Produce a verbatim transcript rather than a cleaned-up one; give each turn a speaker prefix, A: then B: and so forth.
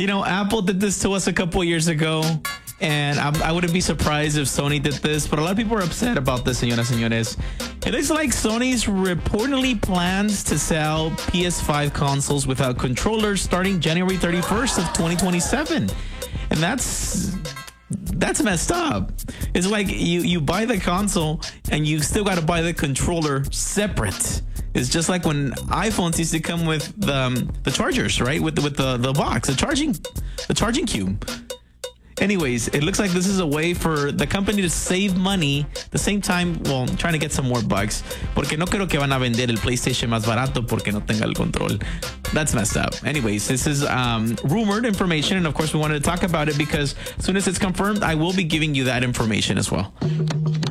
A: You know, Apple did this to us a couple years ago, and I, I wouldn't be surprised if Sony did this, but a lot of people are upset about this, señoras, señores. It looks like Sony's reportedly plans to sell P S five consoles without controllers starting January thirty-first of twenty twenty-seven. And that's... That's messed up. It's like you, you buy the console and you still got to buy the controller separate. It's just like when iPhones used to come with the, um, the chargers, right? With the, with the, the box, the charging, the charging cube. Anyways, it looks like this is a way for the company to save money. At the same time, well, trying to get some more bugs. Porque no creo que van a vender el PlayStation más barato porque no tenga el control. That's messed up. Anyways, this is um, rumored information. And of course, we wanted to talk about it because as soon as it's confirmed, I will be giving you that information as well.